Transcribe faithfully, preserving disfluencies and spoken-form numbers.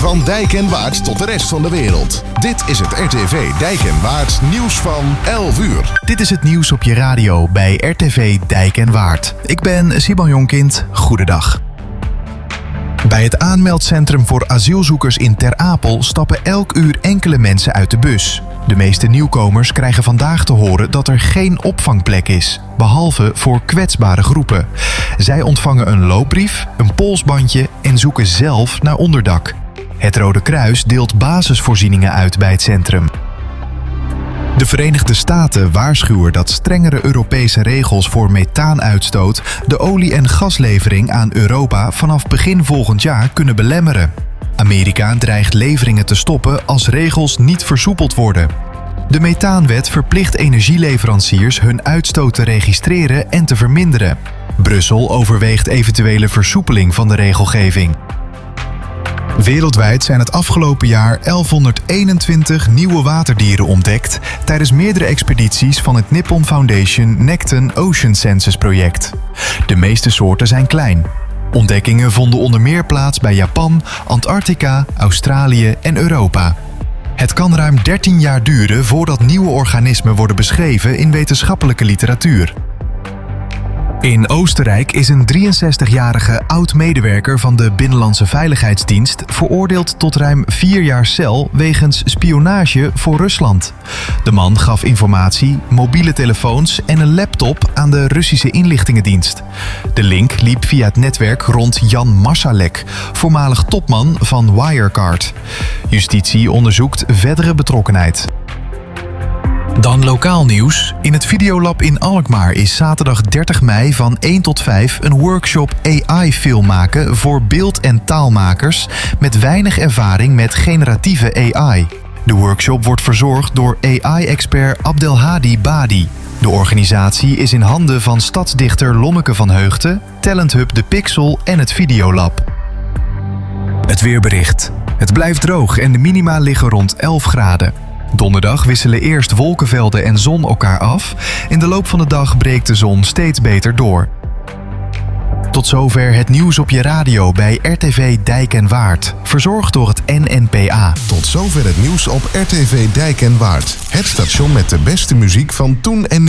Van Dijk en Waard tot de rest van de wereld. Dit is het R T V Dijk en Waard nieuws van elf uur. Dit is het nieuws op je radio bij R T V Dijk en Waard. Ik ben Simon Jonkind. Goedendag. Bij het aanmeldcentrum voor asielzoekers in Ter Apel stappen elk uur enkele mensen uit de bus. De meeste nieuwkomers krijgen vandaag te horen dat er geen opvangplek is, behalve voor kwetsbare groepen. Zij ontvangen een loopbrief, een polsbandje en zoeken zelf naar onderdak. Het Rode Kruis deelt basisvoorzieningen uit bij het centrum. De Verenigde Staten waarschuwen dat strengere Europese regels voor methaanuitstoot de olie- en gaslevering aan Europa vanaf begin volgend jaar kunnen belemmeren. Amerika dreigt leveringen te stoppen als regels niet versoepeld worden. De methaanwet verplicht energieleveranciers hun uitstoot te registreren en te verminderen. Brussel overweegt eventuele versoepeling van de regelgeving. Wereldwijd zijn het afgelopen jaar elfhonderdeenentwintig nieuwe waterdieren ontdekt tijdens meerdere expedities van het Nippon Foundation Nekton Ocean Census project. De meeste soorten zijn klein. Ontdekkingen vonden onder meer plaats bij Japan, Antarctica, Australië en Europa. Het kan ruim dertien jaar duren voordat nieuwe organismen worden beschreven in wetenschappelijke literatuur. In Oostenrijk is een drieënzestigjarige oud-medewerker van de Binnenlandse Veiligheidsdienst veroordeeld tot ruim vier jaar cel wegens spionage voor Rusland. De man gaf informatie, mobiele telefoons en een laptop aan de Russische inlichtingendienst. De link liep via het netwerk rond Jan Marsalek, voormalig topman van Wirecard. Justitie onderzoekt verdere betrokkenheid. Dan lokaal nieuws. In het Videolab in Alkmaar is zaterdag dertig mei van één tot vijf een workshop A I-film maken voor beeld- en taalmakers met weinig ervaring met generatieve A I. De workshop wordt verzorgd door A I-expert Abdelhadi Badi. De organisatie is in handen van stadsdichter Lommeke van Heugten, Talent Hub De Pixel en het Videolab. Het weerbericht. Het blijft droog en de minima liggen rond elf graden. Donderdag wisselen eerst wolkenvelden en zon elkaar af. In de loop van de dag breekt de zon steeds beter door. Tot zover het nieuws op je radio bij R T V Dijk en Waard. Verzorgd door het N N P A. Tot zover het nieuws op R T V Dijk en Waard. Het station met de beste muziek van toen en nu.